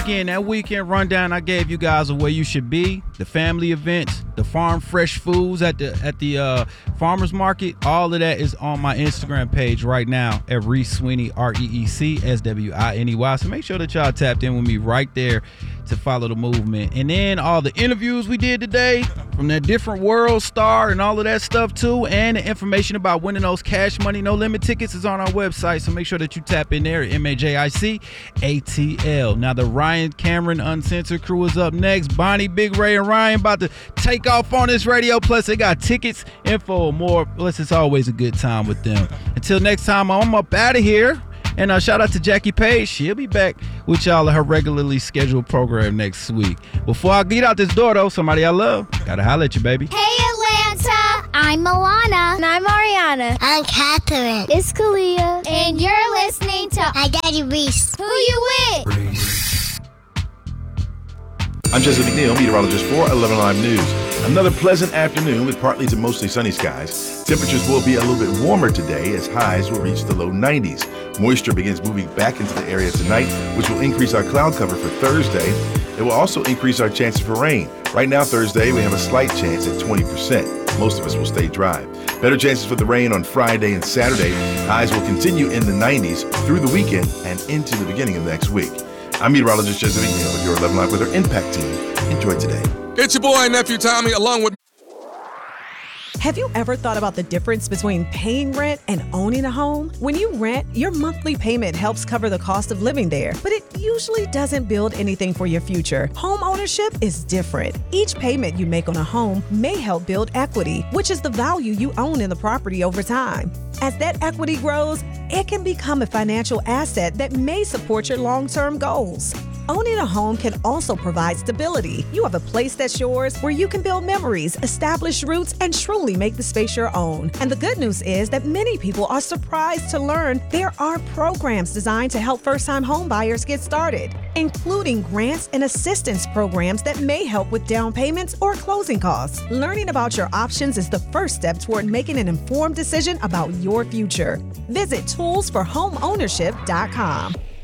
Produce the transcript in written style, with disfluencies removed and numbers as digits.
Again, that weekend rundown I gave you guys of where you should be, the family events, the farm fresh foods at the farmers market. All of that is on my Instagram page right now at Reece Sweeney, ReeCSwiney. So make sure that y'all tapped in with me right there to follow the movement. And then all the interviews we did today from that Different World Star and all of that stuff too, and the information about winning those Cash Money No Limit tickets is on our website. So make sure that you tap in there at MAJICATL. Now the Ryan Cameron Uncensored crew is up next. Bonnie, Big Ray, and Ryan about to take off on this radio. Plus they got tickets, info, and more. Plus it's always a good time with them. Until next time, I'm up out of here. And shout out to Jackie Page. She'll be back with y'all at her regularly scheduled program next week. Before I get out this door, though, somebody I love, gotta holler at you, baby. Hey, Atlanta. I'm Milana. And I'm Ariana. I'm Catherine. It's Kalia. And you're listening to My Daddy Reece. Who You With? I'm Jesse McNeil, meteorologist for 11 Live News. Another pleasant afternoon with partly to mostly sunny skies. Temperatures will be a little bit warmer today as highs will reach the low 90s. Moisture begins moving back into the area tonight, which will increase our cloud cover for Thursday. It will also increase our chances for rain. Right now, Thursday, we have a slight chance at 20%. Most of us will stay dry. Better chances for the rain on Friday and Saturday. Highs will continue in the 90s through the weekend and into the beginning of next week. I'm meteorologist Jesse McNeil with your 11 Live Weather Impact Team. Enjoy today. It's your boy, Nephew Tommy, along with... Have you ever thought about the difference between paying rent and owning a home? When you rent, your monthly payment helps cover the cost of living there, but it usually doesn't build anything for your future. Home ownership is different. Each payment you make on a home may help build equity, which is the value you own in the property over time. As that equity grows, it can become a financial asset that may support your long-term goals. Owning a home can also provide stability. You have a place that's yours where you can build memories, establish roots, and truly make the space your own. And the good news is that many people are surprised to learn there are programs designed to help first-time home buyers get started, including grants and assistance programs that may help with down payments or closing costs. Learning about your options is the first step toward making an informed decision about your future. Visit toolsforhomeownership.com.